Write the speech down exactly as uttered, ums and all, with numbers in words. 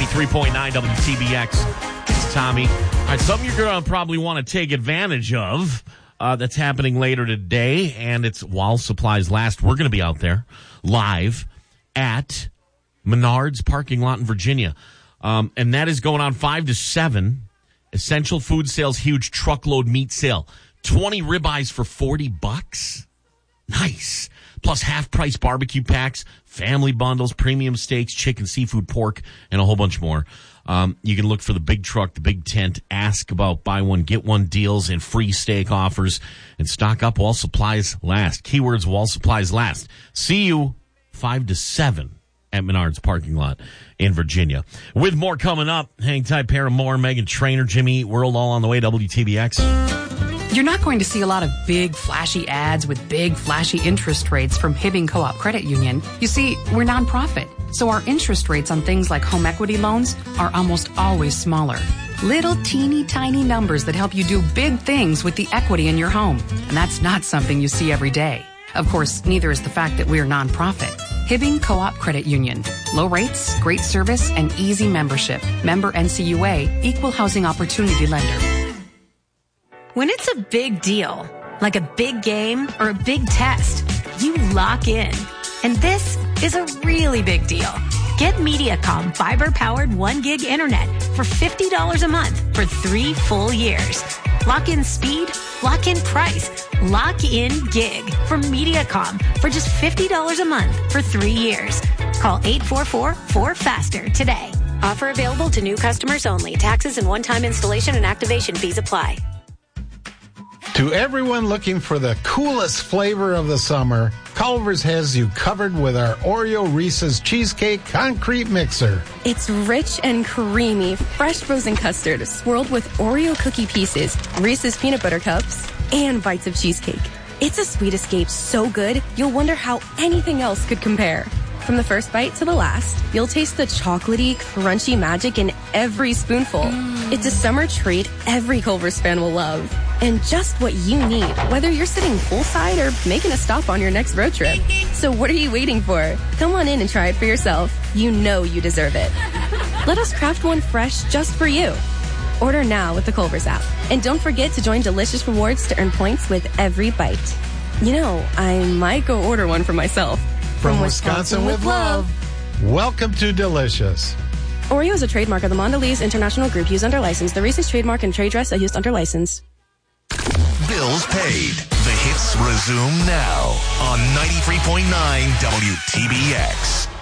ninety-three point nine W T B X. It's Tommy. All right, something you're going to probably want to take advantage of uh, that's happening later today, and it's while supplies last. We're going to be out there live at Menards parking lot in Virginia. Um, and that is going on five to seven. Essential food sales, huge truckload meat sale. twenty ribeyes for forty bucks. Nice. Plus half-price barbecue packs, family bundles, premium steaks, chicken, seafood, pork, and a whole bunch more. Um, you can look for the big truck, the big tent, ask about buy one, get one deals and free steak offers, and stock up while supplies last. Keywords while supplies last. See you five to seven at Menards parking lot in Virginia. With more coming up, hang tight, Paramore, Megan Trainor, Jimmy Eat World, all on the way, W T B X. You're not going to see a lot of big, flashy ads with big, flashy interest rates from Hibbing Co-op Credit Union. You see, we're nonprofit, so our interest rates on things like home equity loans are almost always smaller. Little teeny tiny numbers that help you do big things with the equity in your home. And that's not something you see every day. Of course, neither is the fact that we're nonprofit. Hibbing Co-op Credit Union. Low rates, great service, and easy membership. Member N C U A, Equal Housing Opportunity Lender. When it's a big deal, like a big game or a big test, you lock in. And this is a really big deal. Get Mediacom fiber-powered one gig internet for fifty dollars a month for three full years. Lock in speed, lock in price, lock in gig from Mediacom for just fifty dollars a month for three years. Call eight four four, four faster today. Offer available to new customers only. Taxes and one-time installation and activation fees apply. To everyone looking for the coolest flavor of the summer, Culver's has you covered with our Oreo Reese's Cheesecake Concrete Mixer. It's rich and creamy, fresh frozen custard swirled with Oreo cookie pieces, Reese's peanut butter cups, and bites of cheesecake. It's a sweet escape so good, you'll wonder how anything else could compare. From the first bite to the last, you'll taste the chocolatey, crunchy magic in every spoonful. Mm. It's a summer treat every Culver's fan will love. And just what you need, whether you're sitting poolside or making a stop on your next road trip. So what are you waiting for? Come on in and try it for yourself. You know you deserve it. Let us craft one fresh just for you. Order now with the Culver's app. And don't forget to join Delicious Rewards to earn points with every bite. You know, I might go order one for myself. From, From Wisconsin, Wisconsin with love. Welcome to Delicious. Oreo is a trademark of the Mondelez International Group used under license. The Reese's trademark and trade dress are used under license. Bills paid. The hits resume now on ninety-three point nine W T B X.